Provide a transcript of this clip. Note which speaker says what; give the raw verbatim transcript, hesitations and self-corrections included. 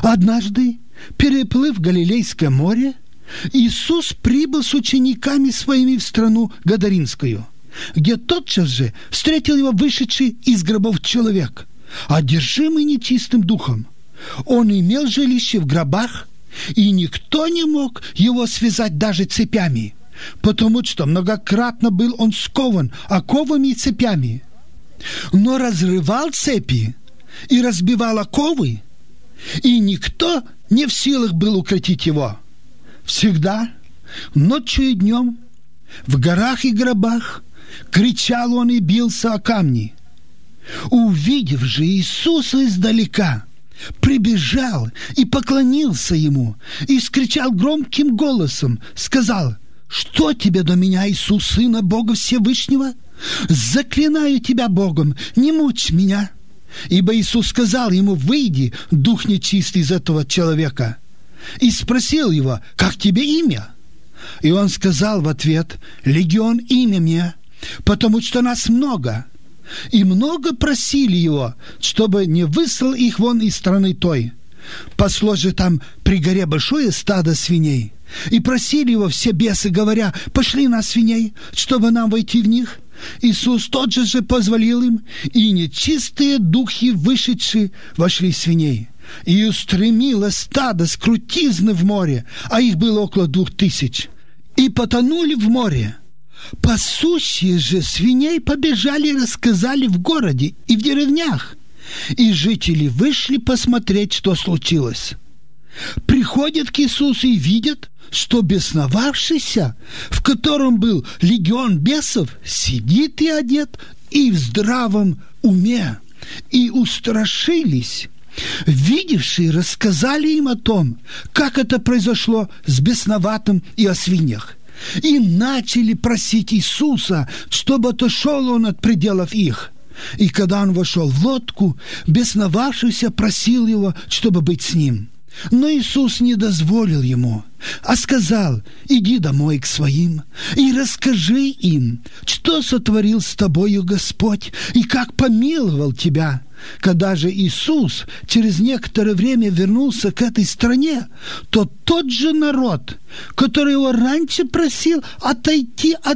Speaker 1: Однажды, переплыв Галилейское море, Иисус прибыл с учениками своими в страну Гадаринскую, где тотчас же встретил его вышедший из гробов человек, одержимый нечистым духом. Он имел жилище в гробах, и никто не мог его связать даже цепями, потому что многократно был он скован оковами и цепями. Но разрывал цепи и разбивал оковы, и никто не в силах был укротить его. Всегда, ночью и днем, в горах и гробах кричал он и бился о камни. Увидев же Иисуса издалека, прибежал и поклонился ему, и скричал громким голосом, сказал: «Что тебе до меня, Иисус, Сына Бога Всевышнего? Заклинаю тебя Богом, не мучь меня». Ибо Иисус сказал ему: «Выйди, дух нечистый, из этого человека». И спросил его: «Как тебе имя?» И он сказал в ответ: «Легион имя мне, потому что нас много». И много просили его, чтобы не выслал их вон из страны той. Пасло же там при горе большое стадо свиней. И просили его все бесы, говоря: «Пошли на свиней, чтобы нам войти в них». Иисус тот же же позволил им, и нечистые духи, вышедшие, вошли в свиней. И устремило стадо с крутизны в море, а их было около двух тысяч, и потонули в море. Пасущие же свиней побежали и рассказали в городе и в деревнях, и жители вышли посмотреть, что случилось. Приходят к Иисусу и видят, что бесновавшийся, в котором был легион бесов, сидит и одет, и в здравом уме, и устрашились. Видевшие рассказали им о том, как это произошло с бесноватым и о свиньях, и начали просить Иисуса, чтобы отошел он от пределов их. И когда он вошел в лодку, бесновавшийся просил его, чтобы быть с ним. Но Иисус не дозволил ему, а сказал: «Иди домой к своим и расскажи им, что сотворил с тобою Господь и как помиловал тебя». Когда же Иисус через некоторое время вернулся к этой стране, то тот же народ, который его раньше просил отойти от